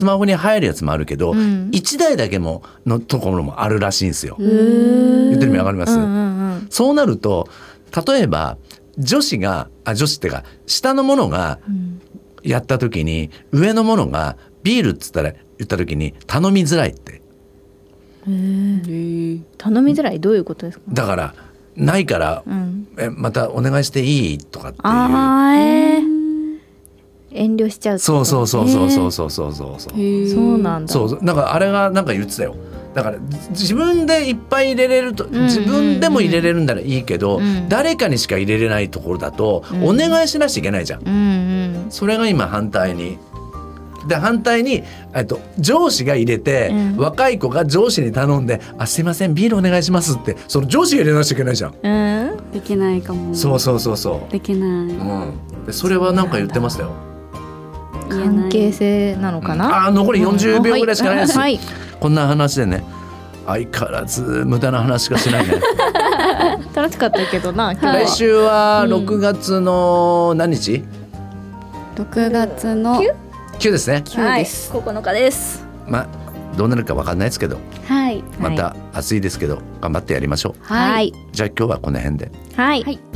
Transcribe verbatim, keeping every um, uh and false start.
スマホに入るやつもあるけど、うん、いちだいだけものところもあるらしいんですよ。言ってる意味わかります、うんうんうん、そうなると例えば女子があ女子ってか下の者がやった時に、うん、上の者がビールっつったら言った時に頼みづらいって。 へー、頼みづらい、どういうことですか？ だからないから、うん、えまたお願いしていいとかっていう。 あ、えー遠慮しちゃう。 そうそうそうそうそうそうそうそうそう。 そうなんだ。 そう、なんかあれがなんか言ってたよ。だから自分でいっぱい入れれると、うんうんうん、自分でも入れれるんならいいけど、うん、誰かにしか入れれないところだと、うん、お願いしなきゃいけないじゃん、うんうん、それが今反対にで反対にえっと上司が入れて、うん、若い子が上司に頼んであすいませんビールお願いしますってその上司が入れなきゃいけないじゃん、 うん、できないかも。 そうそうそうそうできない、うん、 でそれはなんか言ってましたよ。 関係性なのかな。 あ残りよんじゅうびょうぐらいしかないです、うんはい、こんな話でね相変わらず無駄な話しかしないね楽しかったけどな。 来週はろくがつの何日、 うん、ろくがつのきゅう? きゅうですね。 きゅうです、はい、ここのかです。 まあどうなるか分かんないですけど、 はい、 また暑いですけど頑張ってやりましょう。 はい、 じゃあ今日はこの辺で。 はい、はい